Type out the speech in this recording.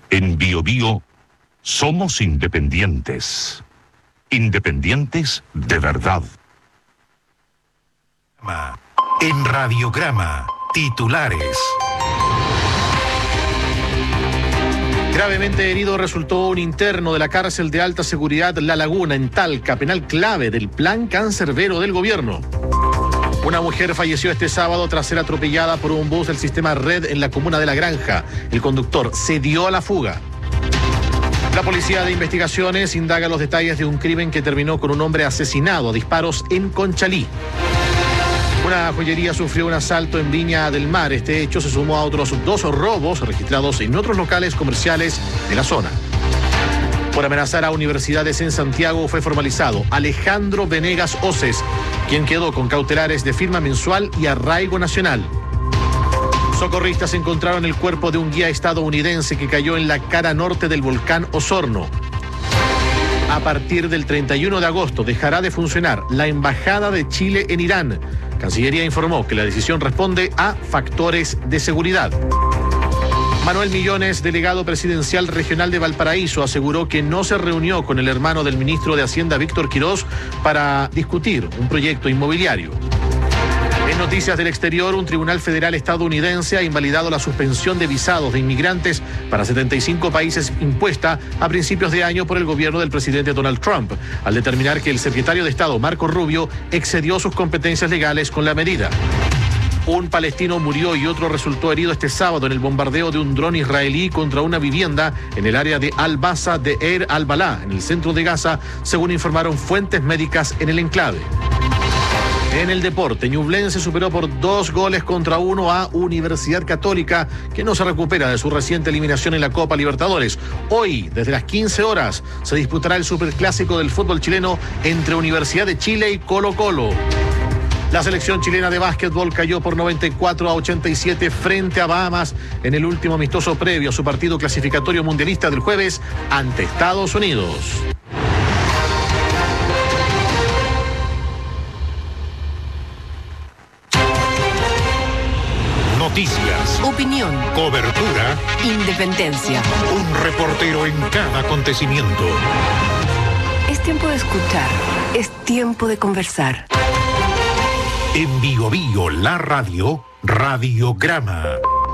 En Biobío somos independientes. Independientes de verdad. En Radiograma, titulares. Gravemente herido resultó un interno de la cárcel de alta seguridad La Laguna, en Talca, penal clave del plan cancerbero del gobierno. Una mujer falleció este sábado tras ser atropellada por un bus del sistema Red en la comuna de La Granja. El conductor se dio a la fuga. La Policía de Investigaciones indaga los detalles de un crimen que terminó con un hombre asesinado a disparos en Conchalí. Una joyería sufrió un asalto en Viña del Mar. Este hecho se sumó a otros 2 robos registrados en otros locales comerciales de la zona. Por amenazar a universidades en Santiago fue formalizado Alejandro Venegas Oces, quien quedó con cautelares de firma mensual y arraigo nacional. Socorristas encontraron el cuerpo de un guía estadounidense que cayó en la cara norte del volcán Osorno. A partir del 31 de agosto dejará de funcionar la Embajada de Chile en Irán. Cancillería informó que la decisión responde a factores de seguridad. Manuel Millones, delegado presidencial regional de Valparaíso, aseguró que no se reunió con el hermano del ministro de Hacienda, Víctor Quirós, para discutir un proyecto inmobiliario. En noticias del exterior, un tribunal federal estadounidense ha invalidado la suspensión de visados de inmigrantes para 75 países impuesta a principios de año por el gobierno del presidente Donald Trump, al determinar que el secretario de Estado, Marco Rubio, excedió sus competencias legales con la medida. Un palestino murió y otro resultó herido este sábado en el bombardeo de un dron israelí contra una vivienda en el área de Al-Basa de Deir al-Balá, en el centro de Gaza, según informaron fuentes médicas en el enclave. En el deporte, Ñublense superó por 2-1 a Universidad Católica, que no se recupera de su reciente eliminación en la Copa Libertadores. Hoy, desde las 15 horas, se disputará el superclásico del fútbol chileno entre Universidad de Chile y Colo-Colo. La selección chilena de básquetbol cayó por 94-87 frente a Bahamas en el último amistoso previo a su partido clasificatorio mundialista del jueves ante Estados Unidos. Noticias, opinión, cobertura, independencia. Un reportero en cada acontecimiento. Es tiempo de escuchar, es tiempo de conversar. En Biobío, la radio, Radiograma.